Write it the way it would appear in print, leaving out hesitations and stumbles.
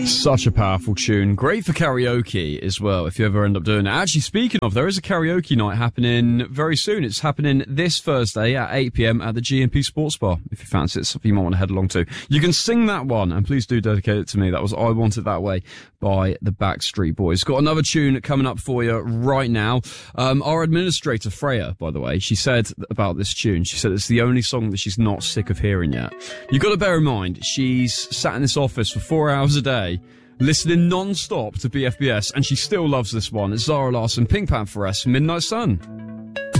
Such a powerful tune. Great for karaoke as well, if you ever end up doing it. Actually, speaking of, there is a karaoke night happening very soon. It's happening this Thursday at 8 p.m. at the GMP Sports Bar. If you fancy it, something you might want to head along to. You can sing that one, and please do dedicate it to me. That was I Want It That Way by the Backstreet Boys. Got another tune coming up for you right now. Our administrator, Freya, by the way, she said about this tune, she said it's the only song that she's not sick of hearing yet. You've got to bear in mind, she's sat in this office for 4 hours a day, listening non-stop to BFBS, and she still loves this one. It's Zara Larsson, Pink Pantheress, Midnight Sun.